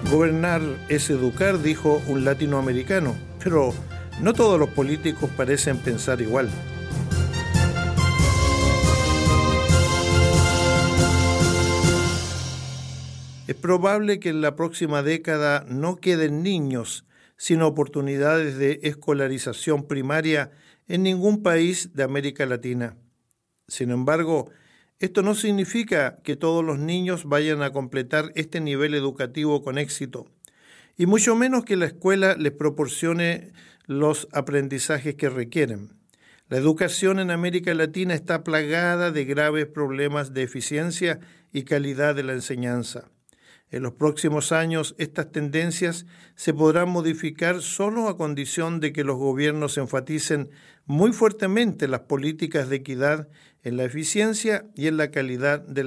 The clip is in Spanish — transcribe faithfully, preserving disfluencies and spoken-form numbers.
Gobernar es educar, dijo un latinoamericano, pero no todos los políticos parecen pensar igual. Es probable que en la próxima década no queden niños sin oportunidades de escolarización primaria en ningún país de América Latina. Sin embargo, esto no significa que todos los niños vayan a completar este nivel educativo con éxito, y mucho menos que la escuela les proporcione los aprendizajes que requieren. La educación en América Latina está plagada de graves problemas de eficiencia y calidad de la enseñanza. En los próximos años, estas tendencias se podrán modificar solo a condición de que los gobiernos enfaticen muy fuertemente las políticas de equidad en la eficiencia y en la calidad de la